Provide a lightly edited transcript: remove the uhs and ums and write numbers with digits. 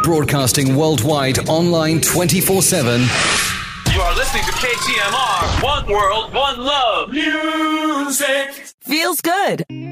broadcasting worldwide, online 24/7. You are listening to KTMR. One world, one love. Music. Feels good.